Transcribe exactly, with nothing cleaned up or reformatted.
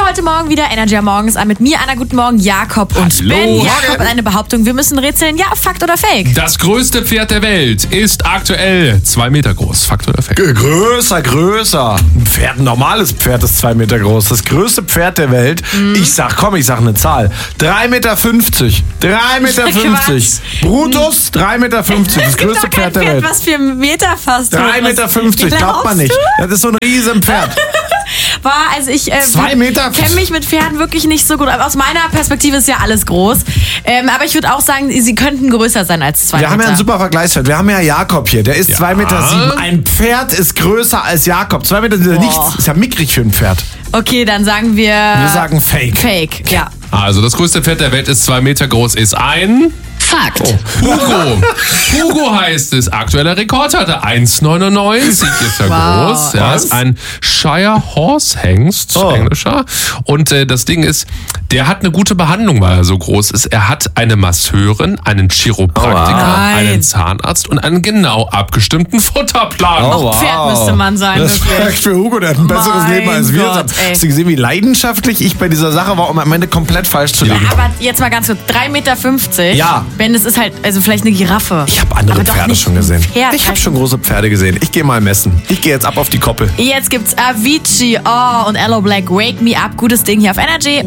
heute Morgen wieder Energy am Morgens an mit mir, Anna, guten Morgen, Jakob und Hallo. Ben. Jakob hat eine Behauptung, wir müssen rätseln, ja, Fakt oder Fake? Das größte Pferd der Welt ist aktuell zwei Meter groß. Fakt oder Fake? G- Größer, größer. Ein Pferd, ein normales Pferd ist zwei Meter groß. Das größte Pferd der Welt. Mhm. Ich sag, komm, ich sag eine Zahl. drei Meter fünfzig. drei Meter fünfzig. Brutus, drei Meter fünfzig. Das größte Doch kein Pferd der Pferd, Welt. was vier Meter fast. drei Meter fünfzig, glaubt man nicht. Das ist so ein riesen Pferd. War, also ich äh, Zwei Meter? kenne mich mit Pferden wirklich nicht so gut. Aber aus meiner Perspektive ist ja alles groß. Ähm, aber ich würde auch sagen, sie könnten größer sein als zwei Wir Meter. haben ja einen super Vergleichswert. Wir haben ja Jakob hier. Der ist Ja. zwei Meter sieben. Ein Pferd ist größer als Jakob. zwei Meter ist ja nichts. Ist ja mickrig für ein Pferd. Okay, dann sagen wir... Wir sagen Fake. Fake, ja. Also, das größte Pferd der Welt ist zwei Meter groß, ist ein... Fakt. Hugo. Hugo heißt es. Aktueller Rekordhalter eins Komma neunundneunzig ist er Wow. groß. Ja, Was? ist ein Shire Horse Hengst, Oh. englischer. Und äh, das Ding ist, der hat eine gute Behandlung, weil er so groß ist. Er hat eine Masseurin, einen Chiropraktiker, Nein. einen Zahnarzt und einen genau abgestimmten Futterplan. Auch Pferd müsste man sein, Respekt wirklich. für Hugo, der hat ein besseres Mein Leben als wir. Gott, ey. Hast du gesehen, wie leidenschaftlich ich bei dieser Sache war, um am Ende komplett falsch zu liegen? Aber jetzt mal ganz kurz, drei Meter fünfzig. Ja. Ben, das ist halt, also vielleicht eine Giraffe. Ich habe andere Aber doch Pferde nicht schon gesehen. ein Pferd. Ich habe schon große Pferde gesehen. Ich gehe mal messen. Ich gehe jetzt ab auf die Koppel. Jetzt gibt's Avicii, oh, und Aloe Black, Wake Me Up. Gutes Ding hier auf Energy.